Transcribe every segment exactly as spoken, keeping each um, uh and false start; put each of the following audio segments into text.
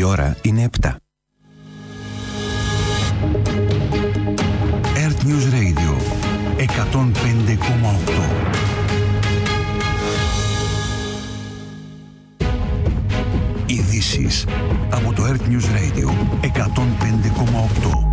Η ώρα είναι επτά. Earth News Radio εκατόν πέντε κόμμα οκτώ. Ειδήσεις από το Earth News Radio εκατόν πέντε κόμμα οκτώ.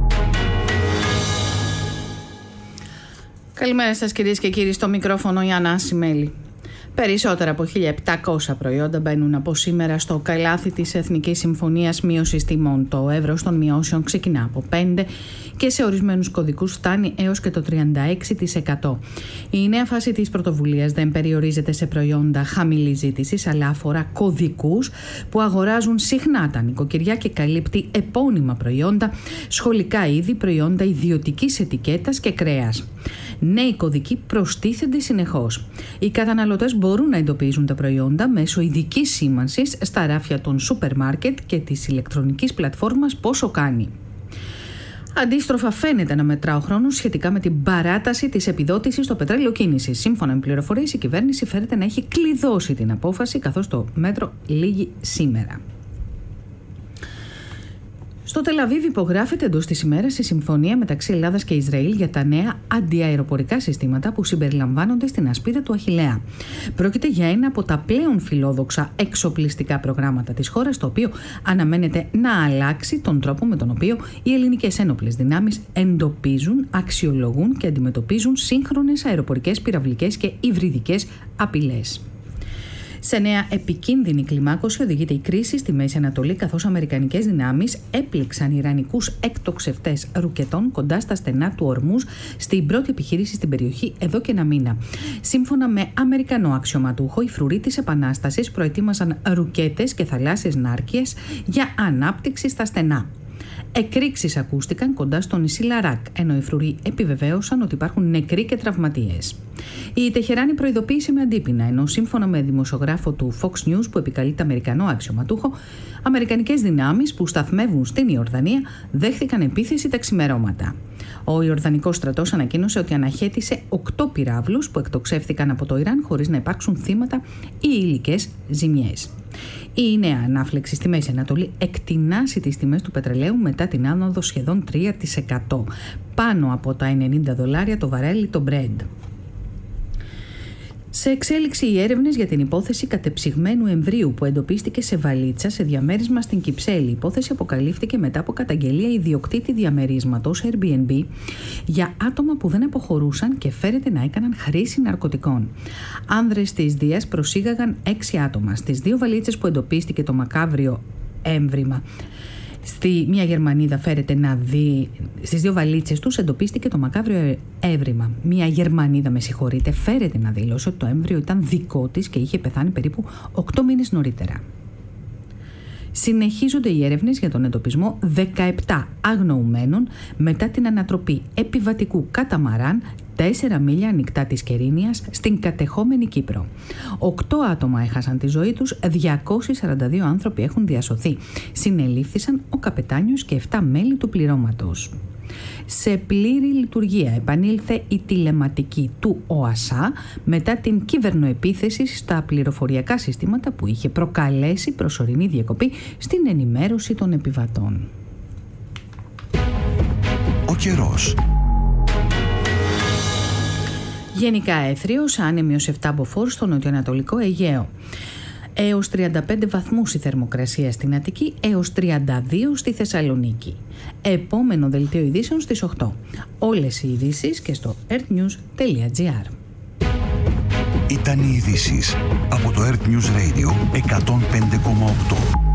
Καλημέρα σας κυρίες και κύριοι, στο μικρόφωνο η Άννα Ασημέλη. Περισσότερα από χίλια επτακόσια προϊόντα μπαίνουν από σήμερα στο καλάθι της Εθνικής Συμφωνίας Μείωσης Τιμών. Το εύρος των μειώσεων ξεκινά από πέντε και σε ορισμένους κωδικούς φτάνει έως και το τριάντα έξι τοις εκατό. Η νέα φάση της πρωτοβουλίας δεν περιορίζεται σε προϊόντα χαμηλής ζήτησης, αλλά αφορά κωδικούς που αγοράζουν συχνά τα νοικοκυριά και καλύπτει επώνυμα προϊόντα, σχολικά είδη, προϊόντα ιδιωτικής ετικέτας και κρέας. Νέοι κωδικοί προστίθενται συνεχώς. Οι καταναλωτές μπορούν να εντοπίζουν τα προϊόντα μέσω ειδικής σήμανσης στα ράφια των σούπερ μάρκετ και της ηλεκτρονικής πλατφόρμας Πόσο Κάνει. Αντίστροφα, φαίνεται να μετρά ο χρόνος σχετικά με την παράταση της επιδότησης στο πετρέλαιο κίνησης. Σύμφωνα με πληροφορίες, η κυβέρνηση φέρεται να έχει κλειδώσει την απόφαση, καθώς το μέτρο λήγει σήμερα. Στο Τελαβίβ υπογράφεται εντός της ημέρας η συμφωνία μεταξύ Ελλάδας και Ισραήλ για τα νέα αντιαεροπορικά συστήματα που συμπεριλαμβάνονται στην ασπίδα του Αχιλλέα. Πρόκειται για ένα από τα πλέον φιλόδοξα εξοπλιστικά προγράμματα της χώρας, το οποίο αναμένεται να αλλάξει τον τρόπο με τον οποίο οι ελληνικές ένοπλες δυνάμεις εντοπίζουν, αξιολογούν και αντιμετωπίζουν σύγχρονες αεροπορικές, πυραυλικές και υβριδικές απειλές. Σε νέα επικίνδυνη κλιμάκωση οδηγείται η κρίση στη Μέση Ανατολή, καθώς αμερικανικές δυνάμεις έπληξαν ιρανικούς εκτοξευτές ρουκετών κοντά στα στενά του Ορμούζ στην πρώτη επιχείρηση στην περιοχή εδώ και ένα μήνα. Σύμφωνα με αμερικανό αξιωματούχο, οι φρουροί της Επανάστασης προετοίμαζαν ρουκέτες και θαλάσσιες νάρκειες για ανάπτυξη στα στενά. Εκρήξεις ακούστηκαν κοντά στο νησί Λαράκ, ενώ οι φρουροί επιβεβαίωσαν ότι υπάρχουν νεκροί και τραυματίες. Η Τεχεράνη προειδοποίησε με αντίπεινα, ενώ σύμφωνα με δημοσιογράφο του Fox News που επικαλείται αμερικανό αξιωματούχο, αμερικανικές δυνάμεις που σταθμεύουν στην Ιορδανία δέχθηκαν επίθεση τα ξημερώματα. Ο Ιορδανικός στρατός ανακοίνωσε ότι αναχέτησε οκτώ πυράβλους που εκτοξεύθηκαν από το Ιράν χωρίς να υπάρξουν θύματα ή υλικές ζημιές. Η νέα ανάφλεξη στη Μέση Ανατολή εκτινάσει τις τιμές του πετρελαίου μετά την άνοδο σχεδόν τρία τοις εκατό, πάνω από τα ενενήντα δολάρια το βαρέλι το Brent. Σε εξέλιξη οι έρευνες για την υπόθεση κατεψυγμένου εμβρίου που εντοπίστηκε σε βαλίτσα σε διαμέρισμα στην Κυψέλη. Η υπόθεση αποκαλύφθηκε μετά από καταγγελία ιδιοκτήτη διαμερίσματος Airbnb για άτομα που δεν αποχωρούσαν και φέρεται να έκαναν χρήση ναρκωτικών. Άνδρες της Δίας προσήγαγαν έξι άτομα. Στις δύο βαλίτσες που εντοπίστηκε το μακάβριο έμβριμα, Στη μία Γερμανίδα φέρεται να δει, στις δύο βαλίτσες τους εντοπίστηκε το μακάβριο έβριμα. Μία Γερμανίδα, με συγχωρείτε, φέρεται να δήλωσε ότι το έμβριο ήταν δικό της και είχε πεθάνει περίπου οκτώ μήνες νωρίτερα. Συνεχίζονται οι έρευνες για τον εντοπισμό δεκαεπτά αγνοουμένων μετά την ανατροπή επιβατικού καταμαράν τέσσερα μίλια ανοιχτά της Κερίνιας στην κατεχόμενη Κύπρο. Οκτώ άτομα έχασαν τη ζωή τους, διακόσιοι σαράντα δύο άνθρωποι έχουν διασωθεί. Συνελήφθησαν ο καπετάνιος και επτά μέλη του πληρώματος. Σε πλήρη λειτουργία επανήλθε η τηλεματική του ΟΑΣΑ μετά την κυβερνοεπίθεση στα πληροφοριακά συστήματα που είχε προκαλέσει προσωρινή διακοπή στην ενημέρωση των επιβατών. Ο καιρός. Γενικά έθριος, άνεμιος επτά μποφόρ στο νοτιοανατολικό Αιγαίο. Έως τριάντα πέντε βαθμούς η θερμοκρασία στην Αττική, έως τριάντα δύο στη Θεσσαλονίκη. Επόμενο δελτίο ειδήσεων στις οκτώ. Όλες οι ειδήσεις και στο earthnews τελεία gr. Ήταν οι ειδήσεις από το Earth News Radio εκατόν πέντε κόμμα οκτώ.